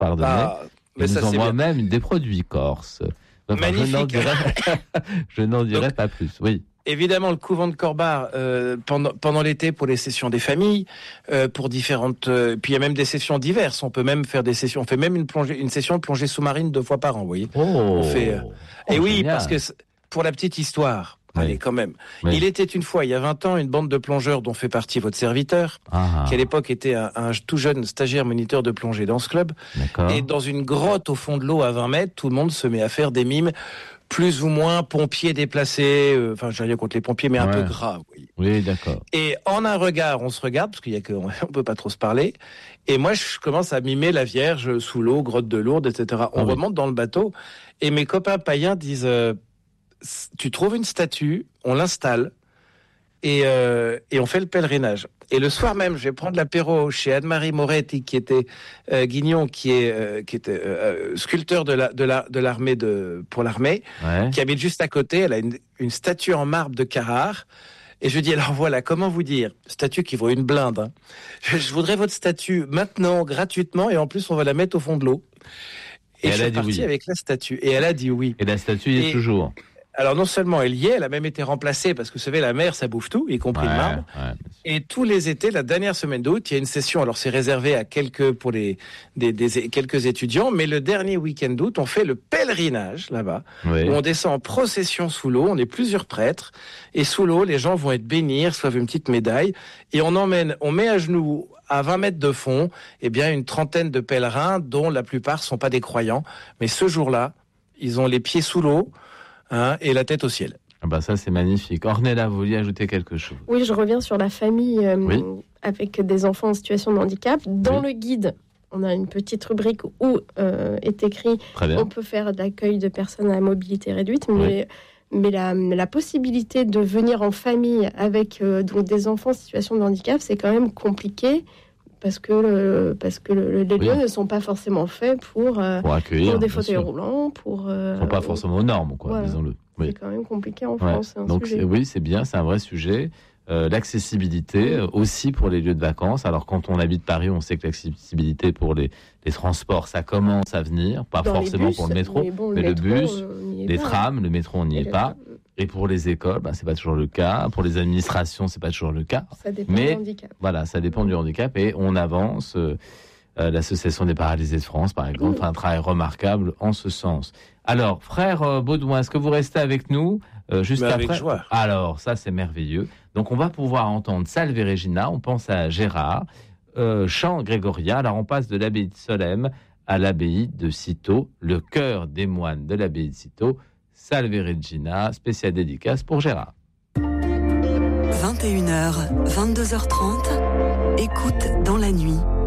pardonnez. Mais Ils ça, nous c'est envoient bien. même des produits corses. Enfin, Magnifique. Je n'en dirai Donc, pas plus. Oui. évidemment, le couvent de Corbar, pendant l'été, pour les sessions des familles, pour différentes... puis il y a même des sessions diverses. On peut même faire des sessions... On fait même une session de plongée sous-marine 2 fois par an, vous voyez. Oh, On fait, et oui, génial. parce que pour la petite histoire, Oui. allez, quand même. Oui. Il était une fois, il y a 20 ans, une bande de plongeurs dont fait partie votre serviteur, qui à l'époque était un tout jeune stagiaire moniteur de plongée dans ce club. D'accord. Et dans une grotte au fond de l'eau à 20 mètres, tout le monde se met à faire des mimes, plus ou moins pompiers déplacés, enfin, j'ai rien contre les pompiers, mais un peu grave. Oui, d'accord. Et en un regard, on se regarde, parce qu'il y a on peut pas trop se parler. Et moi, je commence à mimer la Vierge sous l'eau, grotte de Lourdes, etc. On remonte dans le bateau, et mes copains païens disent, tu trouves une statue, on l'installe, et on fait le pèlerinage. Et le soir même, je vais prendre l'apéro chez Anne-Marie Moretti, qui était Guignon, qui était sculpteur de l'armée pour l'armée, qui habite juste à côté. Elle a une statue en marbre de Carrare. Et je dis, alors voilà, comment vous dire, statue qui vaut une blinde. Hein. Je voudrais votre statue maintenant, gratuitement, et en plus on va la mettre au fond de l'eau. Et je suis parti avec la statue. Et elle a dit oui. Et la statue y est toujours. Alors non seulement elle y est, elle a même été remplacée parce que vous savez, la mer ça bouffe tout, y compris le marbre. Et tous les étés, la dernière semaine d'août, il y a une session. Alors c'est réservé à quelques étudiants, mais le dernier week-end d'août, on fait le pèlerinage là-bas, où on descend en procession sous l'eau. On est plusieurs prêtres et sous l'eau, les gens vont être bénis, reçoivent une petite médaille et on met à genoux à 20 mètres de fond, une trentaine de pèlerins, dont la plupart sont pas des croyants, mais ce jour-là, ils ont les pieds sous l'eau. Et la tête au ciel. Ça, c'est magnifique. Ornella, vous vouliez ajouter quelque chose? Oui, je reviens sur la famille avec des enfants en situation de handicap. Dans le guide, on a une petite rubrique où est écrit on peut faire de l'accueil de personnes à mobilité réduite, mais la possibilité de venir en famille avec donc des enfants en situation de handicap, c'est quand même compliqué. Parce que les lieux ne sont pas forcément faits pour accueillir, pour des fauteuils roulants, ils sont pas forcément aux normes, disons-le. Oui. C'est quand même compliqué en France. Donc c'est bien, c'est un vrai sujet. L'accessibilité aussi pour les lieux de vacances. Alors quand on habite Paris, on sait que l'accessibilité pour les transports, ça commence à venir, pas dans forcément bus, pour le métro, mais le bus, les trams, le métro, on n'y est pas. Et pour les écoles, c'est pas toujours le cas. Pour les administrations, c'est pas toujours le cas. Ça dépend du handicap. Voilà, ça dépend du handicap et on avance. L'Association des paralysés de France, par exemple, fait un travail remarquable en ce sens. Alors, frère Baudouin, est-ce que vous restez avec nous juste après? Avec joie. Alors, ça c'est merveilleux. Donc, on va pouvoir entendre Salve Regina. On pense à Gérard, chant grégorien. Alors, on passe de l'abbaye de Solesmes à l'abbaye de Cîteaux, le cœur des moines de l'abbaye de Cîteaux. Salve Regina, spéciale dédicace pour Gérard. 21h, 22h30, écoute dans la nuit.